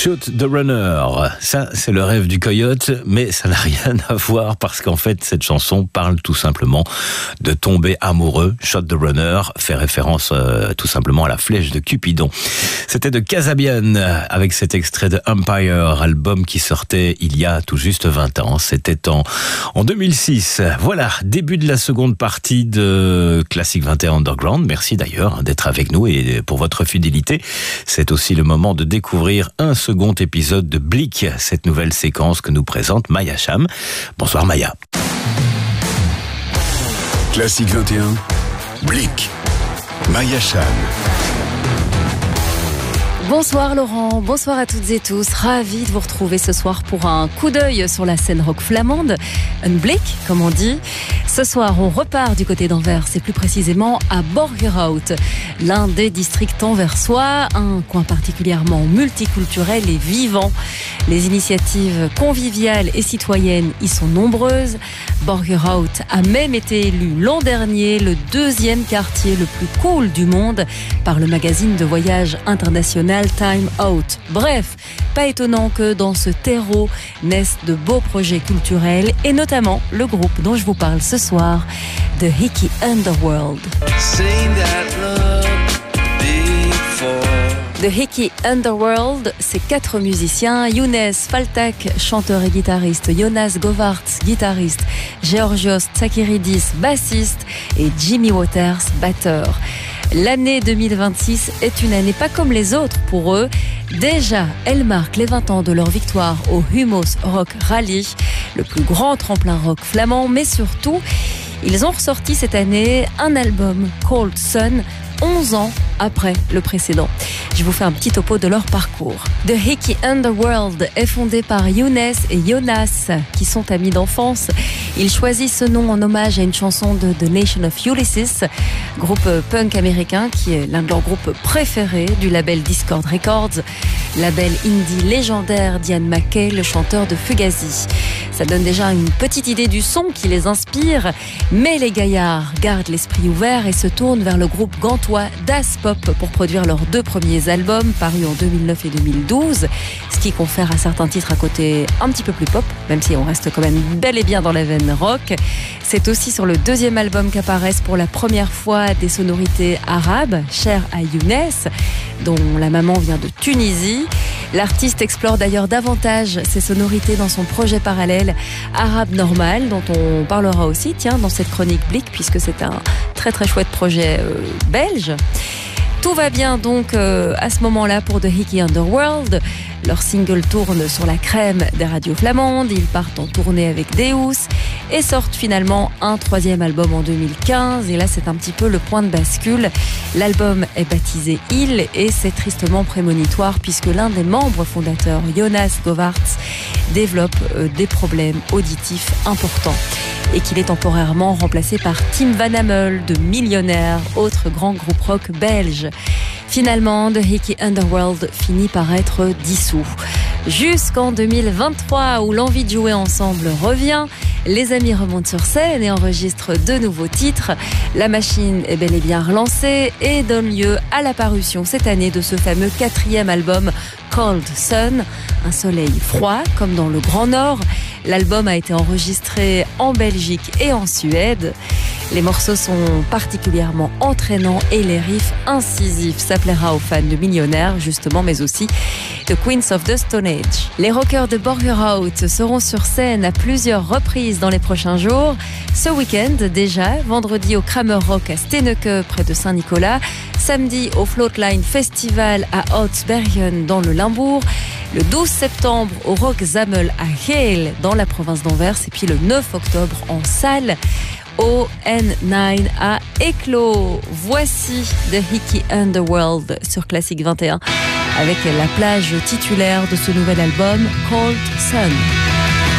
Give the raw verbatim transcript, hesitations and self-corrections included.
Shoot the Runner, ça c'est le rêve du coyote, mais ça n'a rien à voir parce qu'en fait cette chanson parle tout simplement de tomber amoureux. Shoot the Runner fait référence euh, tout simplement à la flèche de Cupidon. C'était de Kasabian avec cet extrait de Empire, album qui sortait il y a tout juste vingt ans. C'était en, en deux mille six. Voilà, début de la seconde partie de Classic vingt et un Underground. Merci d'ailleurs d'être avec nous et pour votre fidélité. C'est aussi le moment de découvrir un second épisode de Blick, cette nouvelle séquence que nous présente Maya Cham. Bonsoir Maya. Classic vingt et un, Blick, Maya Cham. Bonsoir Laurent, bonsoir à toutes et tous. Ravi de vous retrouver ce soir pour un coup d'œil sur la scène rock flamande. Un blick, comme on dit. Ce soir, on repart du côté d'Anvers, et plus précisément à Borgerhout, l'un des districts anversois, un coin particulièrement multiculturel et vivant. Les initiatives conviviales et citoyennes y sont nombreuses. Borgerhout a même été élu l'an dernier le deuxième quartier le plus cool du monde par le magazine de voyage international Time Out. Bref, pas étonnant que dans ce terreau naissent de beaux projets culturels et notamment le groupe dont je vous parle ce soir, The Hickey Underworld. The Hickey Underworld, c'est quatre musiciens, Younes Faltak, chanteur et guitariste, Jonas Govarts, guitariste, Georgios Tsakiridis, bassiste et Jimmy Waters, batteur. L'année deux mille vingt-six est une année pas comme les autres pour eux. Déjà, elle marque les vingt ans de leur victoire au Humus Rock Rally, le plus grand tremplin rock flamand, mais surtout, ils ont ressorti cette année un album, Cold Sun, onze ans après le précédent. Je vous fais un petit topo de leur parcours. The Hickey Underworld est fondé par Younes et Jonas, qui sont amis d'enfance. Ils choisissent ce nom en hommage à une chanson de The Nation of Ulysses, groupe punk américain qui est l'un de leurs groupes préférés du label Dischord Records, label indie légendaire d'Ian MacKaye, le chanteur de Fugazi. Ça donne déjà une petite idée du son qui les inspire, mais les gaillards gardent l'esprit ouvert et se tournent vers le groupe gantois Das Pop pour produire leurs deux premiers albums parus en deux mille neuf et deux mille douze, ce qui confère à certains titres un côté un petit peu plus pop, même si on reste quand même bel et bien dans la veine rock. C'est aussi sur le deuxième album qu'apparaissent pour la première fois des sonorités arabes, chères à Younes, dont la maman vient de Tunisie. L'artiste explore d'ailleurs davantage ses sonorités dans son projet parallèle Arabe Normal, dont on parlera aussi tiens, dans cette chronique Blick, puisque c'est un très très chouette projet euh, belge. Tout va bien donc euh, à ce moment-là pour The Hickey Underworld. Leur single tourne sur la crème des radios flamandes, ils partent en tournée avec Deus et sortent finalement un troisième album en deux mille quinze. Et là, c'est un petit peu le point de bascule. L'album est baptisé Il et c'est tristement prémonitoire puisque l'un des membres fondateurs, Jonas Govarts, développe euh, des problèmes auditifs importants et qu'il est temporairement remplacé par Tim Van Hammel de Millionnaire, autre grand groupe rock belge. Finalement, The Hickey Underworld finit par être dissous. Jusqu'en deux mille vingt-trois, où l'envie de jouer ensemble revient, les amis remontent sur scène et enregistrent de nouveaux titres. La machine est bel et bien relancée et donne lieu à la parution cette année de ce fameux quatrième album Cold Sun, un soleil froid comme dans le Grand Nord. L'album a été enregistré en Belgique et en Suède. Les morceaux sont particulièrement entraînants et les riffs incisifs. Ça plaira aux fans de Millionnaire, justement, mais aussi de Queens of the Stone Age. Les rockers de Borgerhout seront sur scène à plusieurs reprises dans les prochains jours. Ce week-end, déjà, vendredi au Kramer Rock à Steeneke, près de Saint-Nicolas. Samedi au Floatline Festival à Oudsbergen, dans le Limbourg. Le douze septembre au Rock Zammel à Geel, dans la province d'Anvers. Et puis le neuf octobre en salle au N neuf à Eeklo. Voici The Hickey Underworld sur Classic vingt et un avec la plage titulaire de ce nouvel album Cold Sun.